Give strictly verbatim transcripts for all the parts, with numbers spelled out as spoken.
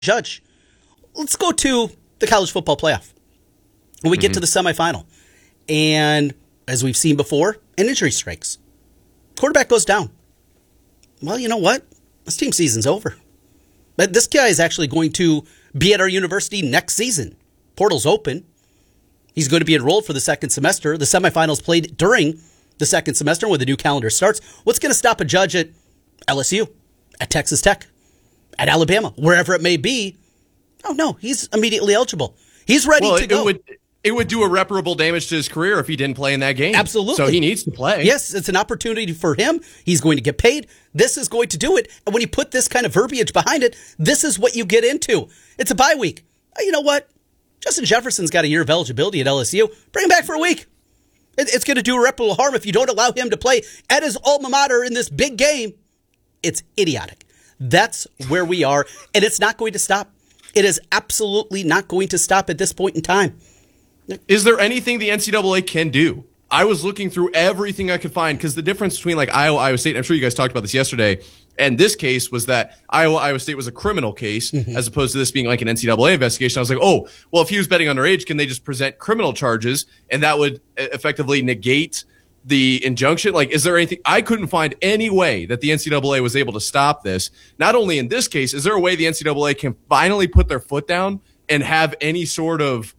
judge. Let's go to the college football playoff. When we mm-hmm. get to the semifinal, and as we've seen before, an injury strikes. Quarterback goes down. Well, you know what? This team season's over. But this guy is actually going to be at our university next season. Portal's open. He's going to be enrolled for the second semester. The semifinals played during the second semester when the new calendar starts. What's going to stop a judge at L S U, at Texas Tech, at Alabama, wherever it may be? Oh, no, he's immediately eligible. He's ready well, to it, go. It would, it would do irreparable damage to his career if he didn't play in that game. Absolutely. So he needs to play. Yes, it's an opportunity for him. He's going to get paid. This is going to do it. And when you put this kind of verbiage behind it, this is what you get into. It's a bye week. Oh, you know what? Justin Jefferson's got a year of eligibility at L S U. Bring him back for a week. It, it's going to do irreparable harm if you don't allow him to play at his alma mater in this big game. It's idiotic. That's where we are, and it's not going to stop. It is absolutely not going to stop at this point in time. Is there anything the N C double A can do? I was looking through everything I could find because the difference between like Iowa, Iowa State, I'm sure you guys talked about this yesterday, and this case was that Iowa, Iowa State was a criminal case mm-hmm. as opposed to this being like an N C double A investigation. I was like, oh, well, if he was betting underage, can they just present criminal charges and that would effectively negate the injunction? Like, is there anything? I couldn't find any way that the N C double A was able to stop this. Not only in this case, is there a way the N C double A can finally put their foot down and have any sort of,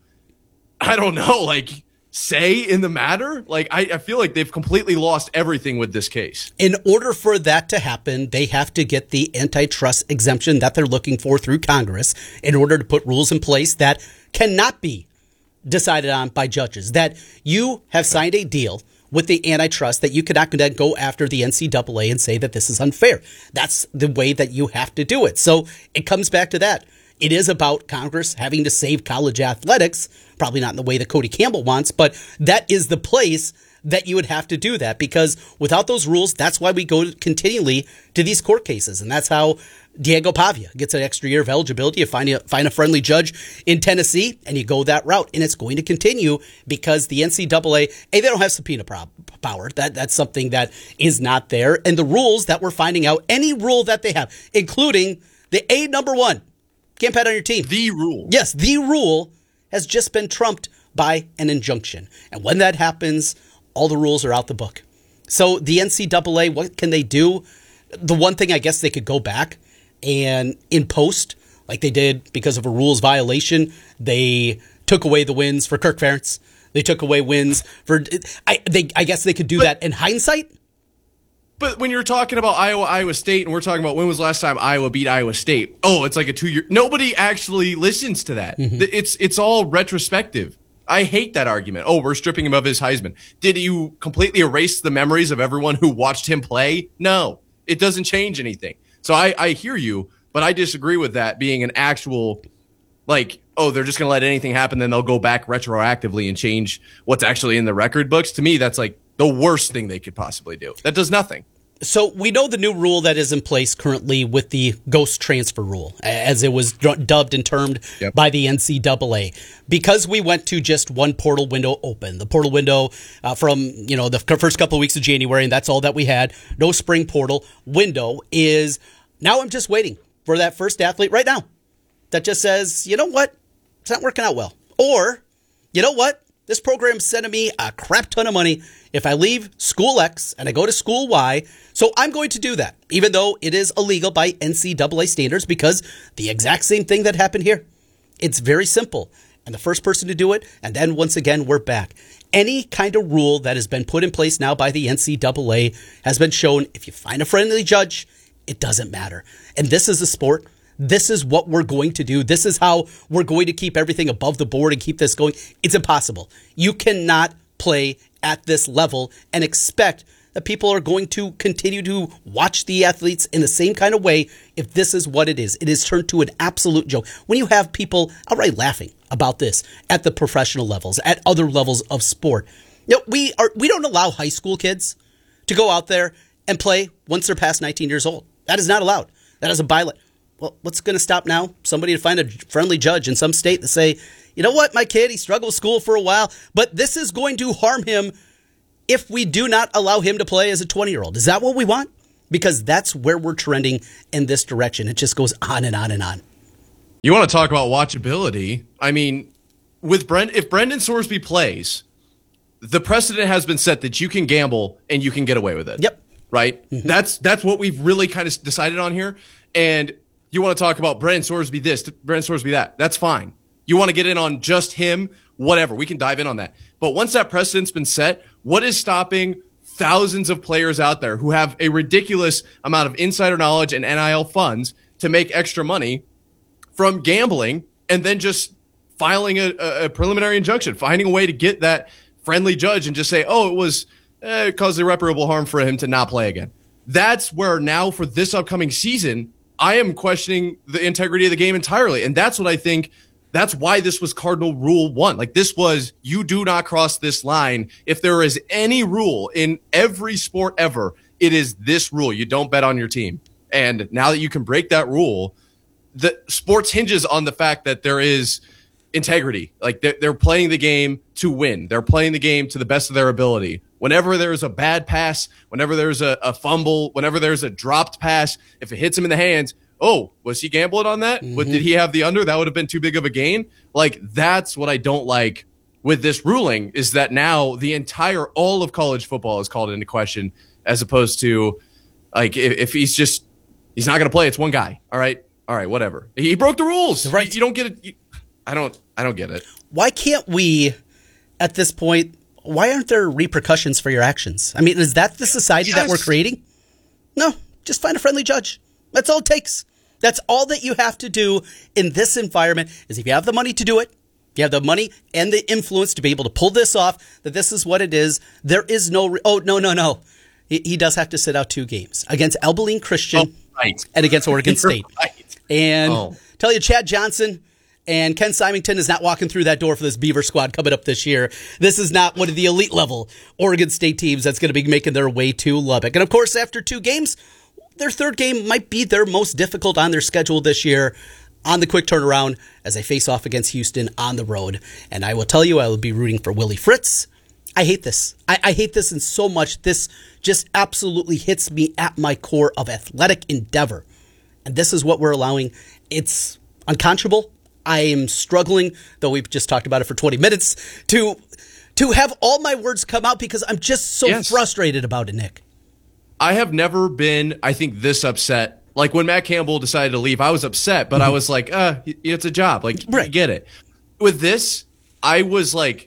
I don't know, like say in the matter? Like, I, I feel like they've completely lost everything with this case. In order for that to happen, they have to get the antitrust exemption that they're looking for through Congress in order to put rules in place that cannot be decided on by judges, that you have signed a deal with the antitrust that you cannot then go after the N C double A and say that this is unfair. That's the way that you have to do it. So it comes back to that. It is about Congress having to save college athletics, probably not in the way that Cody Campbell wants, but that is the place that you would have to do that, because without those rules, that's why we go continually to these court cases. And that's how Diego Pavia gets an extra year of eligibility. You find a, find a friendly judge in Tennessee and you go that route. And it's going to continue because the N C double A, hey, they don't have subpoena power. That That's something that is not there. And the rules that we're finding out, any rule that they have, including the A number one, can't bet on your team. The rule. Yes, the rule has just been trumped by an injunction. And when that happens, all the rules are out the book. So the N C double A, what can they do? The one thing I guess they could go back and in post, like they did because of a rules violation, they took away the wins for Kirk Ferentz. They took away wins for, I, they, I guess they could do but, that in hindsight. But when you're talking about Iowa, Iowa State, and we're talking about when was the last time Iowa beat Iowa State, oh, it's like a two-year. Nobody actually listens to that. Mm-hmm. It's it's all retrospective. I hate that argument. Oh, we're stripping him of his Heisman. Did you completely erase the memories of everyone who watched him play? No, it doesn't change anything. So I, I hear you, but I disagree with that being an actual, like, oh, they're just going to let anything happen, then they'll go back retroactively and change what's actually in the record books. To me, that's like the worst thing they could possibly do. That does nothing. So we know the new rule that is in place currently with the ghost transfer rule, as it was dubbed and termed yep. by the N C double A. Because we went to just one portal window open, the portal window uh, from you know the first couple of weeks of January, and that's all that we had. No spring portal window is now. I'm just waiting for that first athlete right now that just says, you know what, it's not working out well, or you know what, this program is sending me a crap ton of money if I leave school X and I go to school Y. So I'm going to do that, even though it is illegal by N C double A standards, because the exact same thing that happened here. It's very simple. And the first person to do it, and then once again, we're back. Any kind of rule that has been put in place now by the N C double A has been shown, if you find a friendly judge, it doesn't matter. And this is a sport. This is what we're going to do. This is how we're going to keep everything above the board and keep this going. It's impossible. You cannot play at this level and expect that people are going to continue to watch the athletes in the same kind of way if this is what it is. It is turned to an absolute joke. When you have people outright laughing about this at the professional levels, at other levels of sport. You know, we are we don't allow high school kids to go out there and play once they're past nineteen years old. That is not allowed. That is a bylaw. Well, what's going to stop now? Somebody to find a friendly judge in some state to say, you know what, my kid, he struggled with school for a while, but this is going to harm him if we do not allow him to play as a twenty-year-old. Is that what we want? Because that's where we're trending in this direction. It just goes on and on and on. You want to talk about watchability? I mean, with Brent, if Brendan Sorsby plays, the precedent has been set that you can gamble and you can get away with it. Yep. Right? Mm-hmm. That's that's what we've really kind of decided on here. And you want to talk about Brendan Sorsby this, Brendan Sorsby that. That's fine. You want to get in on just him, whatever. We can dive in on that. But once that precedent's been set, what is stopping thousands of players out there who have a ridiculous amount of insider knowledge and N I L funds to make extra money from gambling and then just filing a, a preliminary injunction, finding a way to get that friendly judge and just say, oh, it was eh, it caused irreparable harm for him to not play again. That's where now for this upcoming season, I am questioning the integrity of the game entirely. And that's what I think, that's why this was Cardinal Rule One. Like this was, you do not cross this line. If there is any rule in every sport ever, it is this rule. You don't bet on your team. And now that you can break that rule, the sports hinges on the fact that there is integrity. Like they're, they're playing the game to win. They're playing the game to the best of their ability. Whenever there's a bad pass, whenever there's a, a fumble, whenever there's a dropped pass, if it hits him in the hands, oh, was he gambling on that? Mm-hmm. What, did he have the under? That would have been too big of a gain. Like that's what I don't like with this ruling is that now the entire, all of college football is called into question as opposed to like if, if he's just, he's not going to play. It's one guy. All right. All right, whatever. He broke the rules. Right. You, you don't get it. You, I don't. I don't get it. Why can't we, at this point? Why aren't there repercussions for your actions? I mean, is that the society yes. that we're creating? No, just find a friendly judge. That's all it takes. That's all that you have to do in this environment. Is if you have the money to do it, you have the money and the influence to be able to pull this off. That this is what it is. There is no. Re- oh no no no. He, he does have to sit out two games against Abilene Christian oh, right. and against Oregon State. Right. And oh. tell you, Chad Johnson and Ken Symington is not walking through that door for this Beaver squad coming up this year. This is not one of the elite level Oregon State teams that's going to be making their way to Lubbock. And of course, after two games, their third game might be their most difficult on their schedule this year on the quick turnaround as they face off against Houston on the road. And I will tell you, I will be rooting for Willie Fritz. I hate this. I, I hate this in so much. This just absolutely hits me at my core of athletic endeavor. And this is what we're allowing. It's unconscionable. I am struggling, though we've just talked about it for twenty minutes, to to have all my words come out because I'm just so yes. frustrated about it, Nick. I have never been, I think, this upset. Like when Matt Campbell decided to leave, I was upset, but mm-hmm. I was like, uh, it's a job. Like, right. I get it. With this, I was like,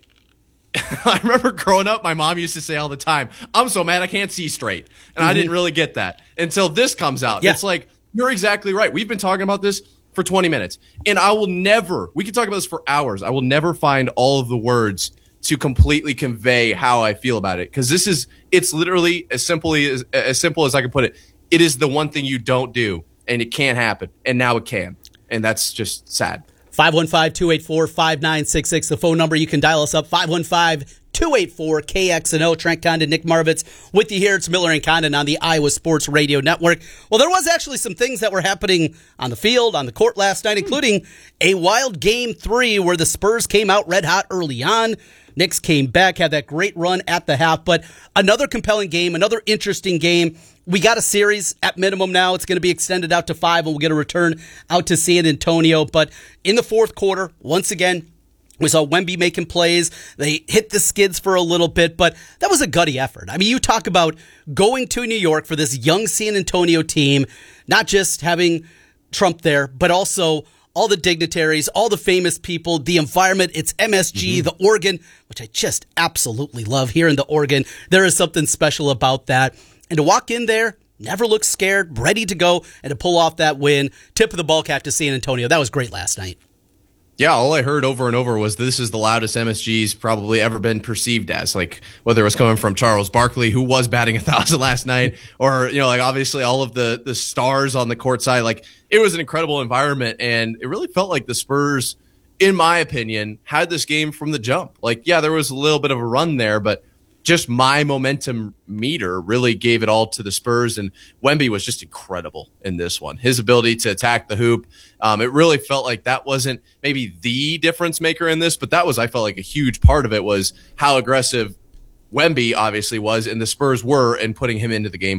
I remember growing up, my mom used to say all the time, I'm so mad I can't see straight. And mm-hmm. I didn't really get that until this comes out. Yeah. It's like, you're exactly right. We've been talking about this for twenty minutes. And I will never, we can talk about this for hours. I will never find all of the words to completely convey how I feel about it. Because this is, it's literally as simply as, as simple as I can put it. It is the one thing you don't do. And it can't happen. And now it can. And that's just sad. five one five, two eight four, five nine six six, the phone number. You can dial us up, five one five, two eight four, K X N O. Trent Condon, Nick Marvitz with you here. It's Miller and Condon on the Iowa Sports Radio Network. Well, there was actually some things that were happening on the field, on the court last night, including a wild game three where the Spurs came out red hot early on. Knicks came back, had that great run at the half, but another compelling game, another interesting game. We got a series at minimum now. It's going to be extended out to five, and we'll get a return out to San Antonio. But in the fourth quarter, once again, we saw Wemby making plays. They hit the skids for a little bit, but that was a gutty effort. I mean, you talk about going to New York for this young San Antonio team, not just having Trump there, but also all the dignitaries, all the famous people, the environment. It's M S G, mm-hmm. the Oregon, which I just absolutely love here in the Oregon. There is something special about that. And to walk in there, never look scared, ready to go, and to pull off that win, tip of the ball cap to San Antonio. That was great last night. Yeah, all I heard over and over was this is the loudest M S G's probably ever been perceived as. Like whether it was coming from Charles Barkley, who was batting a thousand last night, or you know, like obviously all of the the stars on the court side. Like it was an incredible environment, and it really felt like the Spurs, in my opinion, had this game from the jump. Like yeah, there was a little bit of a run there, but just my momentum meter really gave it all to the Spurs, and Wemby was just incredible in this one. His ability to attack the hoop, um, it really felt like that wasn't maybe the difference maker in this, but that was, I felt like a huge part of it was how aggressive Wemby obviously was, and the Spurs were in putting him into the game plan.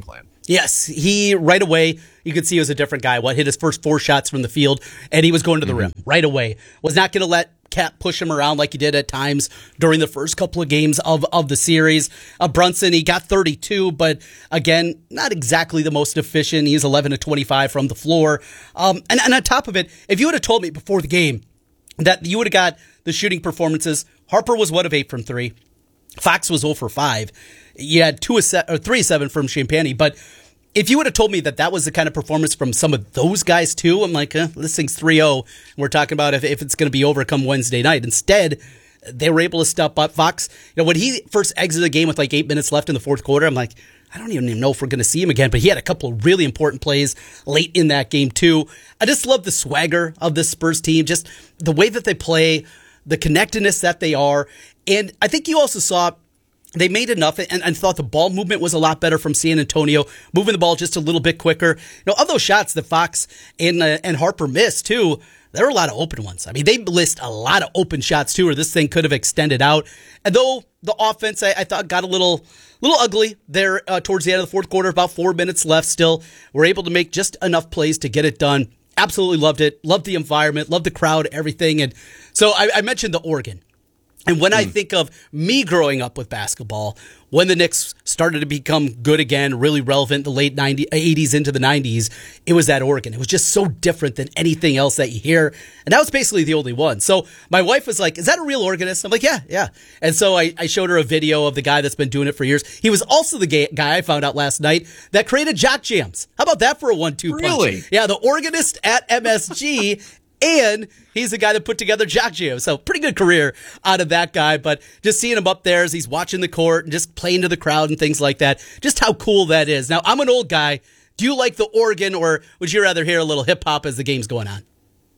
Yes, he right away, you could see he was a different guy. What hit his first four shots from the field, and he was going to the mm-hmm. rim right away. Was not going to let Cap push him around like he did at times during the first couple of games of, of the series. Uh, Brunson, he got thirty-two, but again, not exactly the most efficient. He's eleven to twenty-five from the floor. Um, and, and on top of it, if you would have told me before the game that you would have got the shooting performances, Harper was one of eight from three. Fox was zero for five. You had two of se- or three of seven from Champagnie, but if you would have told me that that was the kind of performance from some of those guys too, I'm like, eh, this thing's three oh. We're talking about if, if it's going to be over come Wednesday night. Instead, they were able to step up. Fox, you know, when he first exited the game with like eight minutes left in the fourth quarter, I'm like, I don't even know if we're going to see him again, but he had a couple of really important plays late in that game too. I just love the swagger of this Spurs team, just the way that they play, the connectedness that they are. And I think you also saw they made enough and, and thought the ball movement was a lot better from San Antonio, moving the ball just a little bit quicker. You know, of those shots that Fox and uh, and Harper missed too, there were a lot of open ones. I mean, they missed a lot of open shots too, or this thing could have extended out. And though the offense, I, I thought, got a little little ugly there uh, towards the end of the fourth quarter, about four minutes left still, we're able to make just enough plays to get it done. Absolutely loved it. Loved the environment. Loved the crowd, everything. And so I, I mentioned the Oregon. And when mm. I think of me growing up with basketball, when the Knicks started to become good again, really relevant in the late nineties, eighties into the nineties, it was that Oregon. It was just so different than anything else that you hear. And that was basically the only one. So my wife was like, is that a real organist? I'm like, yeah, yeah. And so I, I showed her a video of the guy that's been doing it for years. He was also the gay, guy I found out last night that created Jock Jams. How about that for a one two punch? Really? Yeah, the organist at M S G. And he's the guy that put together Jock Jam. So pretty good career out of that guy. But just seeing him up there as he's watching the court and just playing to the crowd and things like that, just how cool that is. Now, I'm an old guy. Do you like the organ, or would you rather hear a little hip-hop as the game's going on?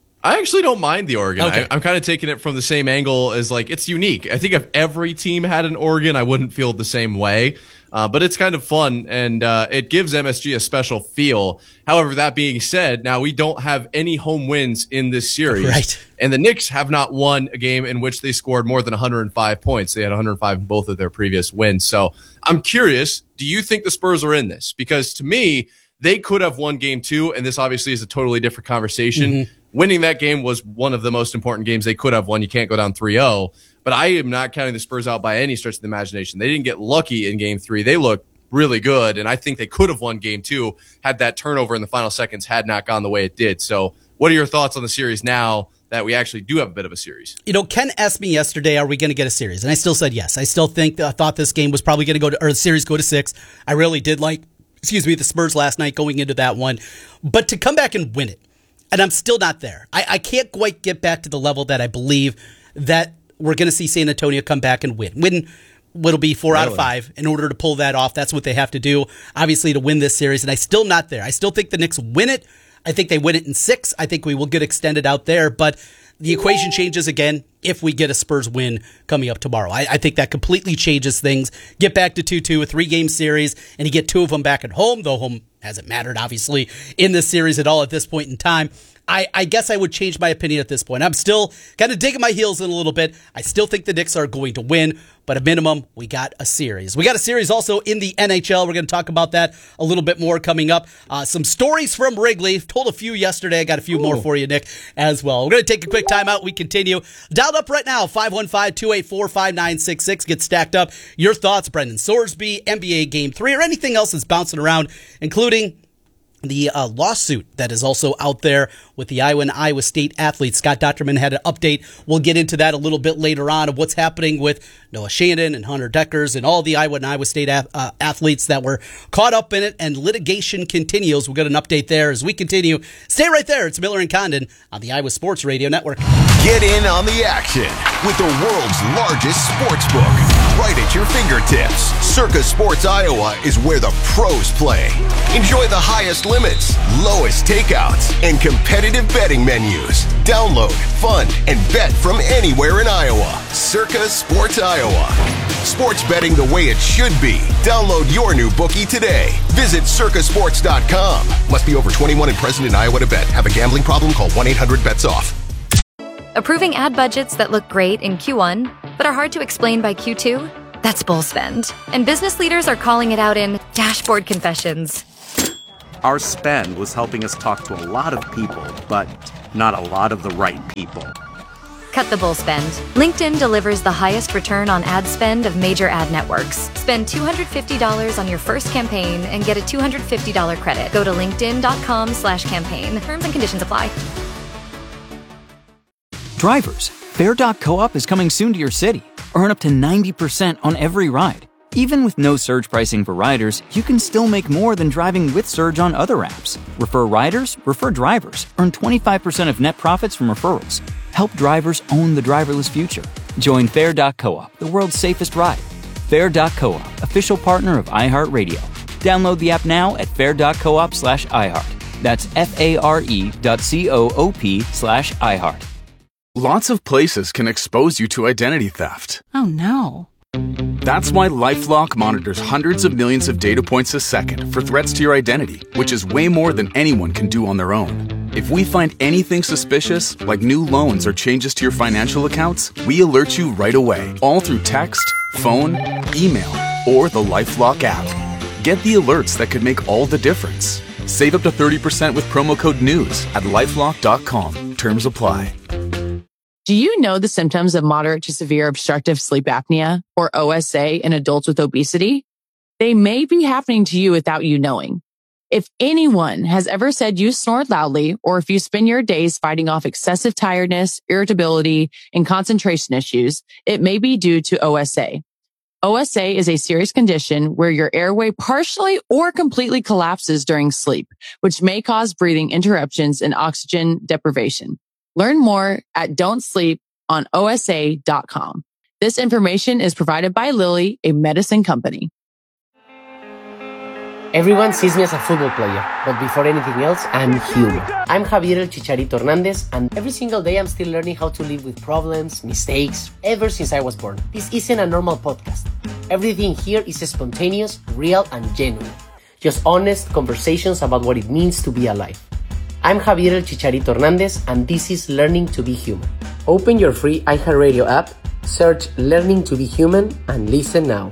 I actually don't mind the organ. Okay. I, I'm kind of taking it from the same angle as, like, it's unique. I think if every team had an organ, I wouldn't feel the same way. Uh, but it's kind of fun, and uh, it gives M S G a special feel. However, that being said, now we don't have any home wins in this series. Right. And the Knicks have not won a game in which they scored more than one hundred five points. They had one hundred five in both of their previous wins. So I'm curious, do you think the Spurs are in this? Because to me, they could have won game two, and this obviously is a totally different conversation. Mm-hmm. Winning that game was one of the most important games they could have won. You can't go down three oh. But I am not counting the Spurs out by any stretch of the imagination. They didn't get lucky in game three. They looked really good, and I think they could have won game two had that turnover in the final seconds had not gone the way it did. So what are your thoughts on the series now that we actually do have a bit of a series? You know, Ken asked me yesterday, are we going to get a series? And I still said yes. I still think, I thought this game was probably going to go to, or the series go to six. I really did like, excuse me, the Spurs last night going into that one. But to come back and win it, and I'm still not there. I, I can't quite get back to the level that I believe that we're going to see San Antonio come back and win. Win what'll be four really? out of five in order to pull that off. That's what they have to do, obviously, to win this series. And I'm still not there. I still think the Knicks win it. I think they win it in six. I think we will get extended out there. But the equation changes again if we get a Spurs win coming up tomorrow. I, I think that completely changes things. Get back to two two, a three-game series, and you get two of them back at home, though home hasn't mattered, obviously, in this series at all at this point in time. I, I guess I would change my opinion at this point. I'm still kind of digging my heels in a little bit. I still think the Knicks are going to win, but at minimum, we got a series. We got a series also in the N H L. We're going to talk about that a little bit more coming up. Uh, some stories from Wrigley. Told a few yesterday. I got a few Ooh. more for you, Nick, as well. We're going to take a quick time out. We continue. Dialed up right now, five one five, two eight four, five nine six six. Get stacked up. Your thoughts, Brendan Sorsby, N B A Game three, or anything else that's bouncing around, including the uh, lawsuit that is also out there with the Iowa and Iowa State athletes. Scott Docterman had an update. We'll get into that a little bit later on of what's happening with Noah Shannon and Hunter Deckers and all the Iowa and Iowa State a- uh, athletes that were caught up in it, and litigation continues. We'll get an update there as we continue. Stay right there. It's Miller and Condon on the Iowa Sports Radio Network. Get in on the action with the world's largest sports book right at your fingertips. Circa Sports Iowa is where the pros play. Enjoy the highest limits, lowest takeouts, and competitive betting menus. Download, fund, and bet from anywhere in Iowa. Circa Sports Iowa. Sports betting the way it should be. Download your new bookie today. Visit circa sports dot com. Must be over twenty-one and present in Iowa to bet. Have a gambling problem? Call one eight hundred bets off. Approving ad budgets that look great in Q one, but are hard to explain by Q two? That's bull spend. And business leaders are calling it out in dashboard confessions. Our spend was helping us talk to a lot of people, but not a lot of the right people. Cut the bull spend. LinkedIn delivers the highest return on ad spend of major ad networks. Spend two hundred fifty dollars on your first campaign and get a two hundred fifty dollars credit. Go to linkedin.com slash campaign. Terms and conditions apply. Drivers, Fair dot coop is coming soon to your city. Earn up to ninety percent on every ride. Even with no surge pricing for riders, you can still make more than driving with Surge on other apps. Refer riders, refer drivers. Earn twenty-five percent of net profits from referrals. Help drivers own the driverless future. Join Fair dot coop, the world's safest ride. Fair dot coop, official partner of iHeartRadio. Download the app now at fair dot coop slash iHeart. That's F-A-R-E dot C-O-O-P slash iHeart. Lots of places can expose you to identity theft. Oh no. That's why LifeLock monitors hundreds of millions of data points a second for threats to your identity, which is way more than anyone can do on their own. If we find anything suspicious, like new loans or changes to your financial accounts, we alert you right away, all through text, phone, email, or the LifeLock app. Get the alerts that could make all the difference. Save up to thirty percent with promo code NEWS at lifelock dot com. Terms apply. Do you know the symptoms of moderate to severe obstructive sleep apnea, or O S A, in adults with obesity? They may be happening to you without you knowing. If anyone has ever said you snore loudly, or if you spend your days fighting off excessive tiredness, irritability, and concentration issues, it may be due to O S A. O S A is a serious condition where your airway partially or completely collapses during sleep, which may cause breathing interruptions and oxygen deprivation. Learn more at don't sleep on O S A dot com. This information is provided by Lilly, a medicine company. Everyone sees me as a football player, but before anything else, I'm human. I'm Javier El Chicharito Hernandez, and every single day I'm still learning how to live with problems, mistakes, ever since I was born. This isn't a normal podcast. Everything here is spontaneous, real, and genuine. Just honest conversations about what it means to be alive. I'm Javier El Chicharito Hernandez, and this is Learning to be Human. Open your free iHeartRadio app, search Learning to be Human, and listen now.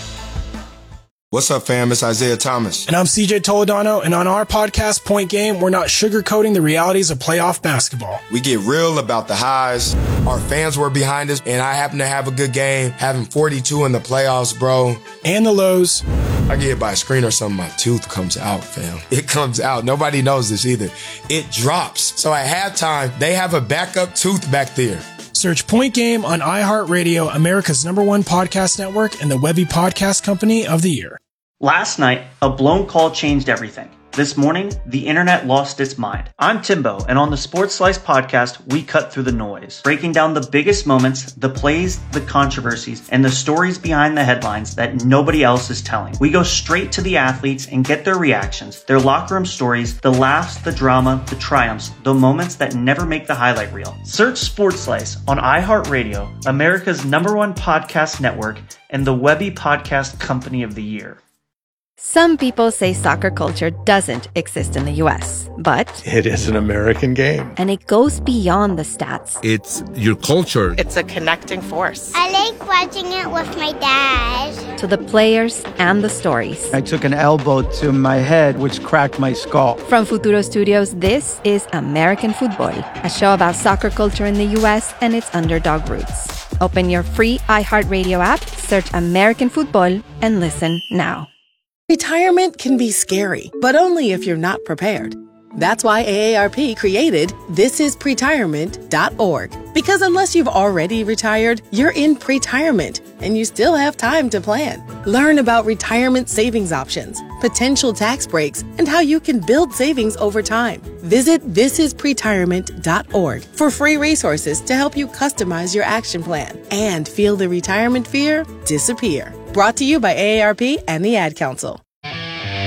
What's up, fam? It's Isaiah Thomas. And I'm C J Toledano, and on our podcast, Point Game, we're not sugarcoating the realities of playoff basketball. We get real about the highs. Our fans were behind us, and I happen to have a good game, having forty-two in the playoffs, bro. And the lows. I get hit by a screen or something, my tooth comes out, fam. It comes out. Nobody knows this either. It drops. So at halftime, they have a backup tooth back there. Search Point Game on iHeartRadio, America's number one podcast network, and the Webby Podcast Company of the Year. Last night, a blown call changed everything. This morning, the internet lost its mind. I'm Timbo, and on the Sports Slice podcast, we cut through the noise, breaking down the biggest moments, the plays, the controversies, and the stories behind the headlines that nobody else is telling. We go straight to the athletes and get their reactions, their locker room stories, the laughs, the drama, the triumphs, the moments that never make the highlight reel. Search Sports Slice on iHeartRadio, America's number one podcast network, and the Webby Podcast Company of the Year. Some people say soccer culture doesn't exist in the U S, but it is an American game. And it goes beyond the stats. It's your culture. It's a connecting force. I like watching it with my dad. To the players and the stories. I took an elbow to my head, which cracked my skull. From Futuro Studios, this is American Football, a show about soccer culture in the U S and its underdog roots. Open your free iHeartRadio app, search American Football, and listen now. Retirement can be scary, but only if you're not prepared. That's why A A R P created this is pretirement dot org. Because unless you've already retired, you're in pretirement, and you still have time to plan. Learn about retirement savings options, potential tax breaks, and how you can build savings over time. Visit this is pretirement dot org for free resources to help you customize your action plan and feel the retirement fear disappear. Brought to you by A A R P and the Ad Council.